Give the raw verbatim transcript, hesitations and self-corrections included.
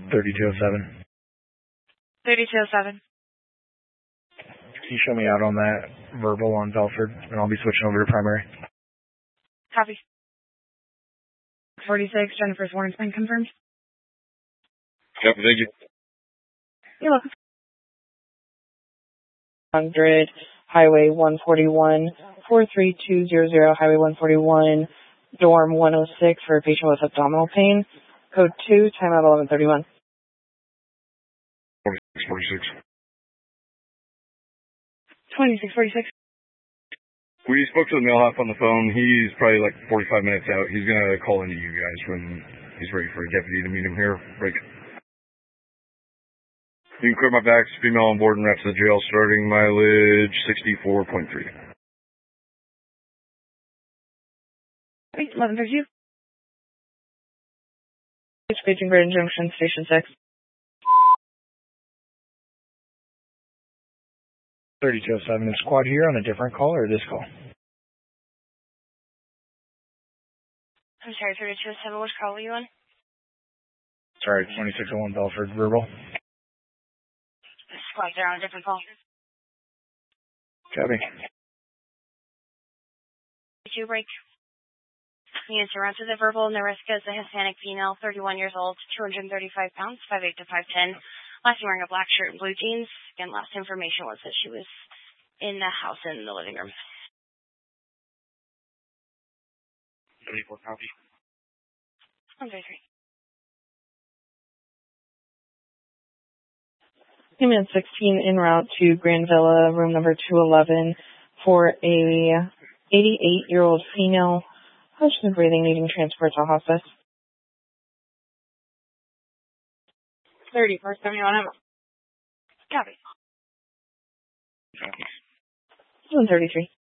thirty-two oh seven. thirty-two oh seven. Can you show me out on that verbal on Belford, and I'll be switching over to primary. Copy. forty-six, Jennifer's warrant's been confirmed. Copy, thank you. You're welcome. one hundred, Highway one forty-one, four three two zero zero, Highway one forty-one, dorm one oh six for a patient with abdominal pain. Code two, timeout eleven thirty-one. forty-six forty-six. twenty-six forty-six. We spoke to the mailhop on the phone. He's probably like forty-five minutes out. He's going to call into you guys when he's ready for a deputy to meet him here. Break. You can clear my backs, female on board and wrap to the jail, starting mileage sixty-four point three. eleven thirty-two. Paging Grand Junction, Station six. thirty-two oh seven. Is squad here on a different call or this call? I'm sorry, thirty-two oh seven, which call were you on? Sorry, twenty-six oh one Belford, verbal. The squad's there on a different call. Copy. Two break. Units around to the verbal. Nariska is a Hispanic female, thirty-one years old, two hundred thirty-five pounds, five eight to five ten. Last time wearing a black shirt and blue jeans. Again, last information was that she was in the house in the living room. thirty-four copy. one thirty-three. Human sixteen en route to Grand Villa, room number two eleven, for a eighty-eight-year-old female. Husband breathing, needing transport to hospice. thirty, first seventy-one. Copy. one thirty-three.